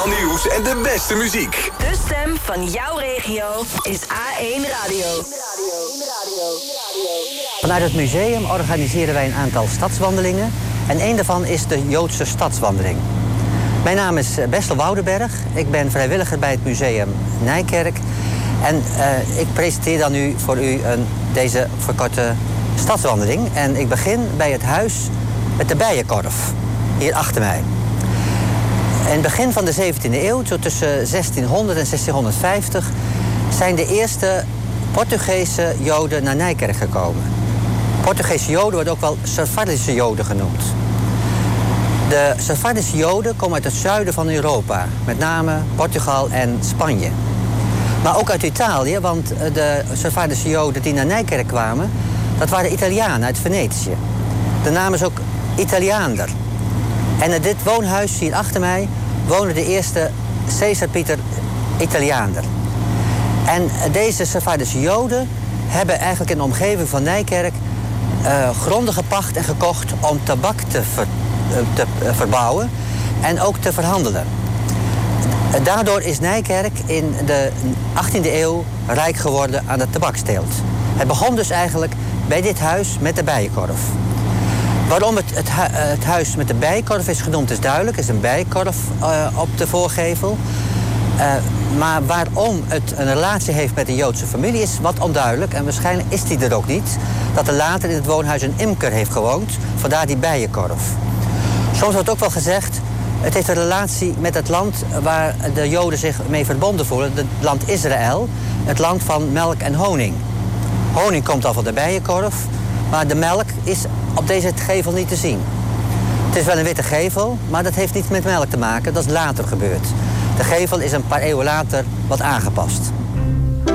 Lokaal nieuws en de beste muziek. De stem van jouw regio is A1 Radio. Vanuit het museum organiseren wij een aantal stadswandelingen. En één daarvan is de Joodse Stadswandeling. Mijn naam is Bessel Woudenberg. Ik ben vrijwilliger bij het museum Nijkerk. En ik presenteer dan nu voor u deze verkorte stadswandeling. En ik begin bij het huis met de bijenkorf, hier achter mij. In het begin van de 17e eeuw, zo tussen 1600 en 1650... zijn de eerste Portugese Joden naar Nijkerk gekomen. Portugese Joden worden ook wel Sefardische Joden genoemd. De Sefardische Joden komen uit het zuiden van Europa. Met name Portugal en Spanje. Maar ook uit Italië, want de Sefardische Joden die naar Nijkerk kwamen... dat waren Italianen uit Venetië. De naam is ook Italiaander. En in dit woonhuis hier achter mij woonde de eerste Caesar Pieter Italiaander. En deze Sefardische Joden hebben eigenlijk in de omgeving van Nijkerk... gronden gepacht en gekocht om tabak te verbouwen en ook te verhandelen. Daardoor is Nijkerk in de 18e eeuw rijk geworden aan de tabaksteelt. Het begon dus eigenlijk bij dit huis met de bijenkorf. Waarom het huis met de bijenkorf is genoemd is duidelijk. Er is een bijenkorf op de voorgevel. Maar waarom het een relatie heeft met een Joodse familie is wat onduidelijk. En waarschijnlijk is die er ook niet. Dat er later in het woonhuis een imker heeft gewoond. Vandaar die bijenkorf. Soms wordt ook wel gezegd... het heeft een relatie met het land waar de Joden zich mee verbonden voelen. Het land Israël. Het land van melk en honing. Honing komt al van de bijenkorf. Maar de melk is op deze gevel niet te zien. Het is wel een witte gevel, maar dat heeft niets met melk te maken. Dat is later gebeurd. De gevel is een paar eeuwen later wat aangepast.